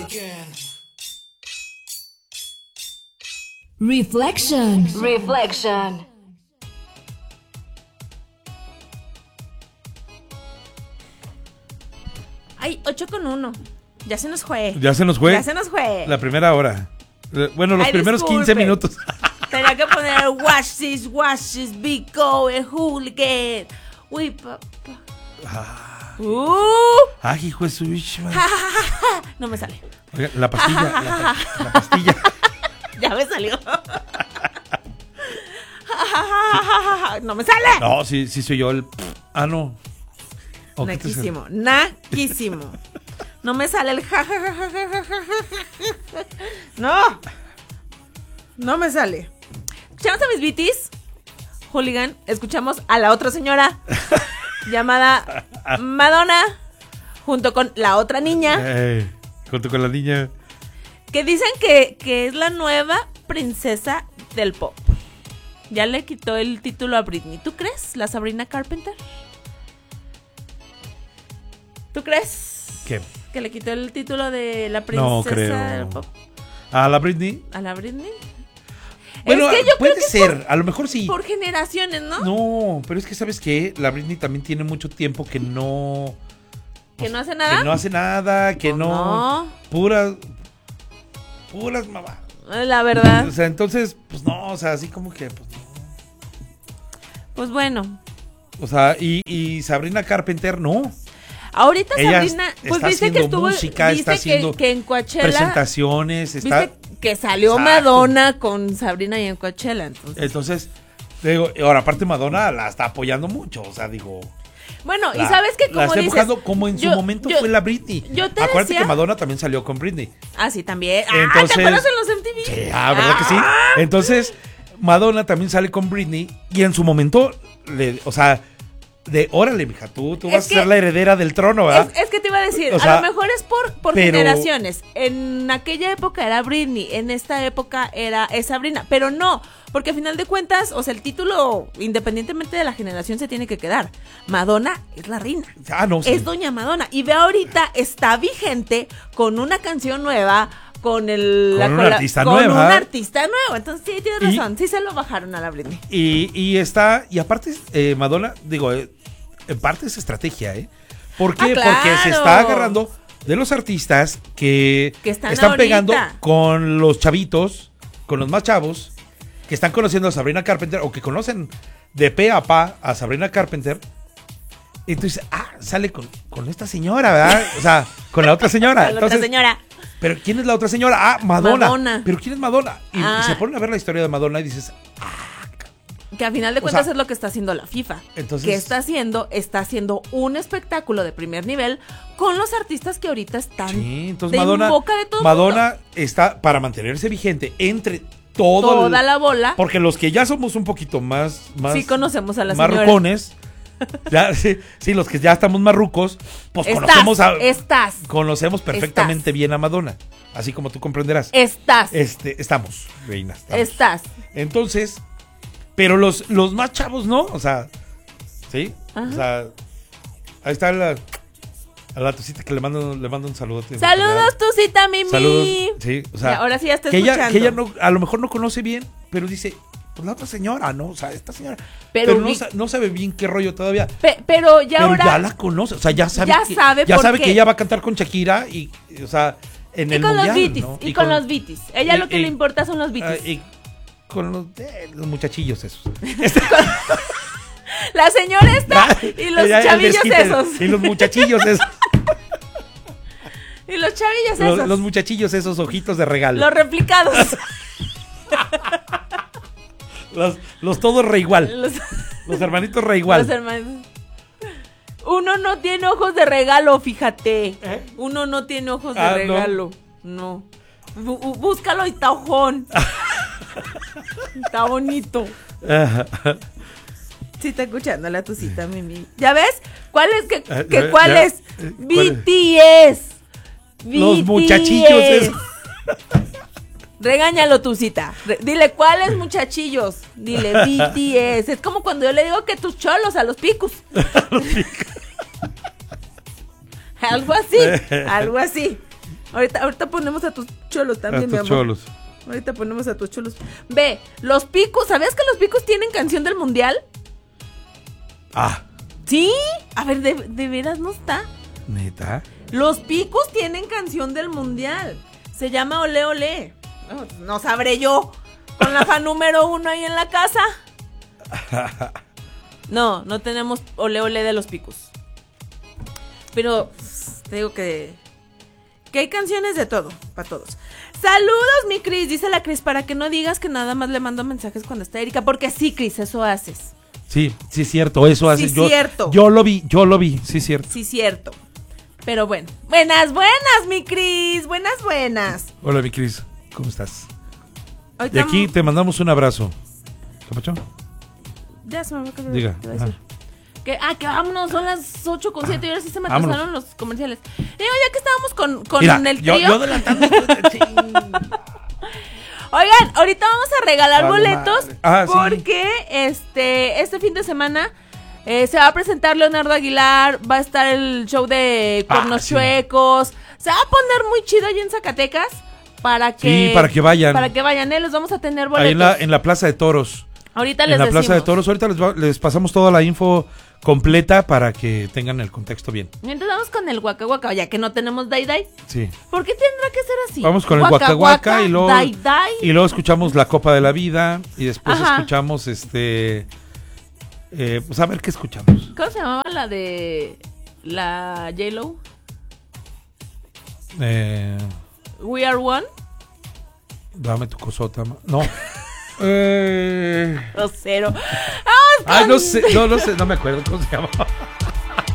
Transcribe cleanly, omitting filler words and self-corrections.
Reflection. Ay, 8:01. Ya se nos fue. Ya se nos fue. Ya se nos fue. La primera hora. Bueno, los primeros disculpe. 15 minutos. Tenía que poner watch this, big go, el hooligan. Uy, papá. Ay, hijo de su bicho. No me sale. Oiga, la pastilla. La pastilla. Ya me salió. No me sale. No, sí soy yo el. Ah, no. Naquísimo. No me sale el No me sale. Escuchamos a mis bitis, hooligan. Escuchamos a la otra señora llamada Madonna, junto con la otra niña. Junto con la niña. Que dicen que es la nueva princesa del pop. Ya le quitó el título a Britney. ¿Tú crees? ¿La Sabrina Carpenter? ¿Tú crees? ¿Qué? Que le quitó el título de la princesa No creo. del pop. ¿A la Britney? ¿A la Britney? Bueno, es que yo puede creo que ser, a lo mejor sí. Por generaciones, ¿no? No, pero es que ¿sabes qué? La Britney también tiene mucho tiempo que no... ¿Que no hace nada? Que no hace nada, que Pues no... Puras mamás. La verdad. O sea, entonces, pues no, o sea, así como que, pues no. Pues bueno. O sea, y Sabrina Carpenter, no. Ahorita Ella Sabrina, pues está dice que haciendo estuvo, música, dice está haciendo que en Coachella, presentaciones, está... viste que salió Exacto. Madonna con Sabrina y en Coachella, Entonces, digo, ahora aparte Madonna la está apoyando mucho, o sea, digo... Bueno, y sabes que como la está dices, empujando como en su momento fue la Britney. Yo te Acuérdate decía, que Madonna también salió con Britney. Ah, sí, también. Entonces, ¿te acuerdas en los MTV? Sí, ¿verdad que sí? Entonces, Madonna también sale con Britney y en su momento, o sea, órale, mija, tú vas a ser la heredera del trono, ¿verdad? Es que te iba a decir, O sea, a lo mejor es por generaciones. En aquella época era Britney, en esta época es Sabrina, pero no, porque al final de cuentas, o sea, el título, independientemente de la generación, se tiene que quedar. Madonna es la reina. No, sí. Es doña Madonna. Y ve ahorita, está vigente con una canción nueva, con una artista nueva. Con un artista nuevo. Entonces sí, tienes razón, sí se lo bajaron a la Britney. Y aparte, Madonna, digo, en parte es estrategia, ¿eh? ¿Por qué? Claro. Porque se está agarrando de los artistas que están pegando con los chavitos, con los más chavos, que están conociendo a Sabrina Carpenter o que conocen de pe a pa a Sabrina Carpenter. Y tú dices, sale con esta señora, ¿verdad? O sea, con la otra señora. La otra señora. ¿Pero quién es la otra señora? Madonna. Madonna. ¿Pero quién es Madonna? Y se ponen a ver la historia de Madonna y dices, que a final de cuentas es lo que está haciendo la FIFA. Entonces, ¿qué está haciendo? Está haciendo un espectáculo de primer nivel con los artistas que ahorita están entonces en boca de todo Madonna mundo. Está para mantenerse vigente entre toda la bola. Porque los que ya somos un poquito más sí conocemos a la señora. Marrucones. Ya, sí, los que ya estamos marrucos, pues conocemos perfectamente bien a Madonna. Así como tú comprenderás. Estamos, reina. Estás. Entonces, pero los más chavos, ¿no? O sea, ¿sí? Ajá. O sea, ahí está a la Tucita que le mando un saludo. Saludos, Tucita, Mimi. Saludos, sí, o sea. Ahora sí ya está escuchando. Que ella no, a lo mejor no conoce bien, pero dice, pues la otra señora, ¿no? O sea, esta señora. Pero no sabe bien qué rollo todavía. Pero ahora. Ya la conoce, o sea, ya sabe que ella va a cantar con Shakira y, o sea, en el mundial, los bitis, ¿no? y con los bitis. Ella lo que le importa son los bitis. Y con los muchachillos esos. La señora está y los chavillos esos. Y los muchachillos esos. Y los chavillos esos. Los muchachillos esos, ojitos de regalo. Los replicados. Los todos re igual. Los hermanitos re igual. Los hermanos. Uno no tiene ojos de regalo, fíjate. Uno no tiene ojos de regalo. No. Búscalo y está ojón. Está bonito. Sí, está escuchando la Tucita, Mimi. ¿Ya ves? ¿Cuál es? ¿Cuál es? BTS. Los muchachillos esos. Regáñalo, Tucita. Dile, ¿cuáles muchachillos? Dile, BTS. Es como cuando yo le digo que tus cholos a los picos. Algo así. Ahorita ponemos a tus cholos también, mi amor. Cholos. Ahorita ponemos a tus cholos. Ve, los Picos, ¿sabías que los Picos tienen canción del mundial? Ah. ¿Sí? A ver, ¿de veras no está? ¿Neta? Los Picos tienen canción del mundial. Se llama Olé Olé. No sabré yo. Con la fan número 1 ahí en la casa. No tenemos Olé Olé de los Picos. Pero te digo que hay canciones de todo, para todos. Saludos, mi Cris, dice la Cris, para que no digas que nada más le mando mensajes cuando está Erika, porque sí, Cris, eso haces. Sí, es cierto, eso haces. Sí, cierto. Yo lo vi, sí, cierto. Sí, cierto. Pero bueno, buenas, mi Cris, buenas. Hola, mi Cris, ¿cómo estás? Ahorita y aquí te mandamos un abrazo. ¿Qué pasó? Ya se me va a quedar. Diga. Te voy a decir. Que vámonos, son las 8:07 y ahora sí se me atrasaron los comerciales. Digo, ya que estábamos con Mira, el trío. yo adelantando. Oigan, ahorita vamos a regalar boletos porque sí. este fin de semana se va a presentar Leonardo Aguilar, va a estar el show de Cornos Chuecos, se va a poner muy chido allí en Zacatecas para que vayan. Para que vayan, les vamos a tener boletos. Ahí en la Plaza de Toros. Ahorita les decimos. En la Plaza de Toros, ahorita les pasamos toda la info completa para que tengan el contexto bien. Entonces vamos con el Waka Waka, ya que no tenemos Dai Dai. Sí. ¿Por qué tendrá que ser así? Vamos con el Waka Waka y luego Dai Dai. Y luego escuchamos La Copa de la Vida y después escuchamos pues a ver qué escuchamos. ¿Cómo se llamaba la de la J-Lo? We Are One. Dame tu cosota. No. Cero. Ay, no sé, no me acuerdo cómo se llama.